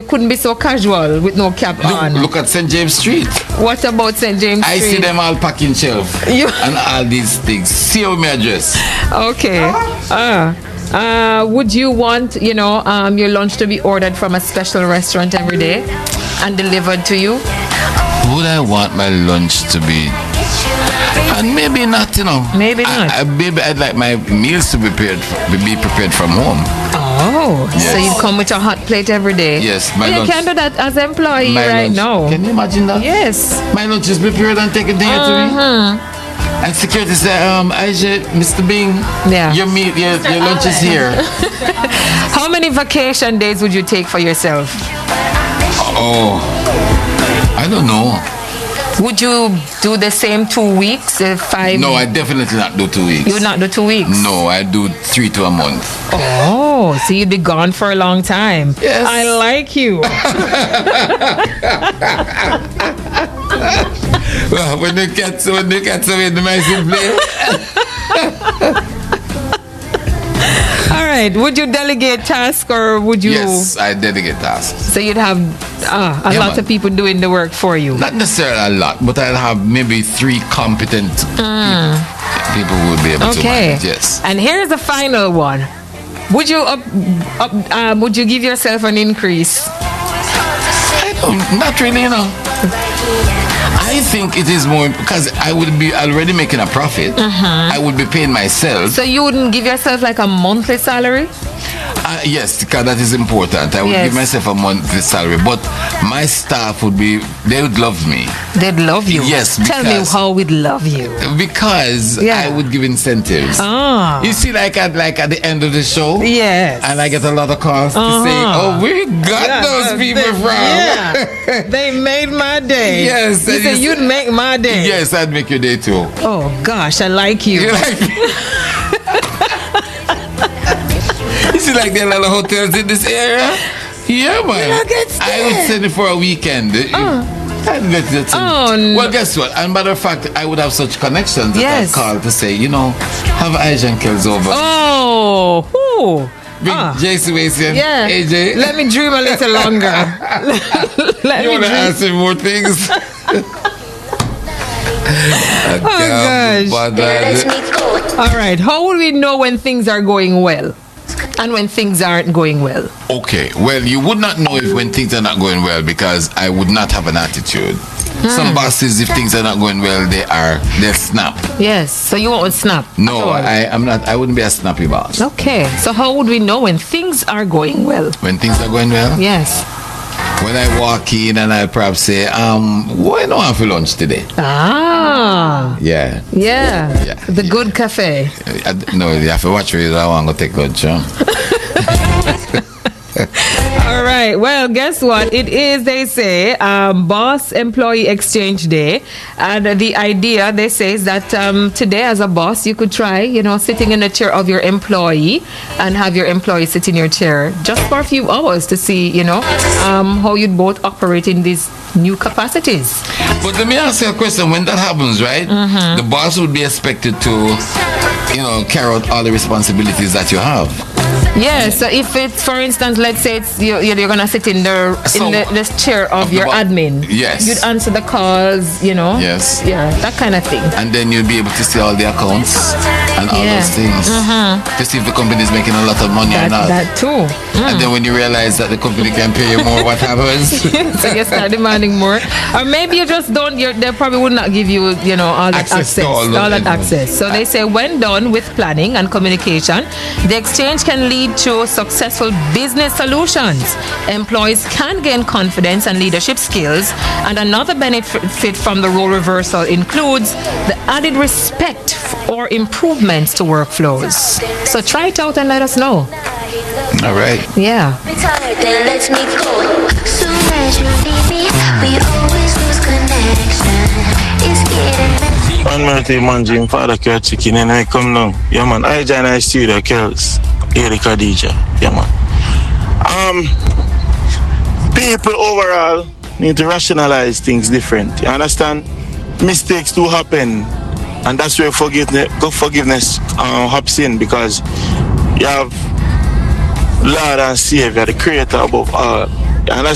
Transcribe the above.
couldn't be so casual with no cap on. Look at St. James Street. What about St. James Street? I see them all packing shelf and all these things. See how me address. Okay. Would you want, your lunch to be ordered from a special restaurant every day and delivered to you? Would I want my lunch to be? And maybe not, Maybe not. Maybe I'd like my meals to be prepared from home. Oh, yes. So you come with a hot plate every day? Yes. You can't do that as an employee now. Can you imagine that? Yes. My lunch is prepared and taken here to me. And security said, Mr. Bing, your lunch is here. How many vacation days would you take for yourself? Oh, I don't know. Would you do the same 2 weeks? 5? No, I definitely not do 2 weeks. You would not do 2 weeks? No, I do 3 to a month. Oh, so you'd be gone for a long time. Yes. I like you. Well, when the cats are in the mice play. All right. Would you delegate tasks or would you? Yes, I delegate tasks. So you'd have a lot of people doing the work for you. Not necessarily a lot, but I'll have maybe 3 competent people who will be able to manage. Yes. And here's the final one. Would you would you give yourself an increase? Not really, I think it is more because I would be already making a profit. I would be paying myself. So you wouldn't give yourself like a monthly salary? Yes, because that is important. I would give myself a monthly salary, but my staff they would love me. They'd love you? Yes. Tell me how we'd love you. Because I would give incentives. You see, like at the end of the show? Yes. And I get a lot of calls to say, oh, where you got those people from? Yeah. They made my day. Yes. You said you'd make my day. Yes, I'd make your day too. Oh, gosh, I like you. You like me? You see, like there are a lot of hotels in this area? Yeah, man. I would send it for a weekend. Well, guess what? And matter of fact, I would have such connections that I'd call to say, have Aja and Kels over. Oh, who? Big JC Wason, AJ. Let me dream a little longer. You want to answer more things? Gosh. All right. How will we know when things are going well and when things aren't going well? Okay. Well, you would not know when things are not going well because I would not have an attitude. Some bosses, if things are not going well, they'll snap. Yes. So you won't snap? No, I'm not. I wouldn't be a snappy boss. Okay. So how would we know when things are going well? When things are going well? Yes. When I walk in and I'll perhaps say, what do I want for lunch today? Yeah. The good cafe. No, you have to watch where I want to take lunch. All right. Well, guess what? It is, they say, Boss Employee Exchange Day. And the idea, they say, is that today as a boss, you could try, sitting in the chair of your employee and have your employee sit in your chair just for a few hours to see, how you'd both operate in these new capacities. But let me ask you a question. When that happens, right, the boss would be expected to, carry out all the responsibilities that you have. Yeah, so if it's, for instance, let's say it's you're gonna sit in the chair of your admin. Yes. You'd answer the calls, Yes. Yeah, that kind of thing. And then you'll be able to see all the accounts and all those things. To see if the company is making a lot of money or not. That too. And then when you realize that the company can pay you more, what happens? So you start demanding more. Or maybe you just don't, they probably would not give you, all that access. All that access. So they say when done with planning and communication, the exchange can lead to successful business solutions. Employees can gain confidence and leadership skills. And another benefit from the role reversal includes the added respect or improvements to workflows. So try it out and let us know. All right. Yeah. Then let me go. Soon as you leave me, we always lose connection. It's getting One birthday man, Jim, father cut chicken, and I come down. Yeah, man. I join the studio, Kels, Erika DJ. Yeah, man. People overall need to rationalize things different. You understand? Mistakes do happen, and that's where forgiveness hops in, because you have Lord and Savior, the Creator above all. You understand?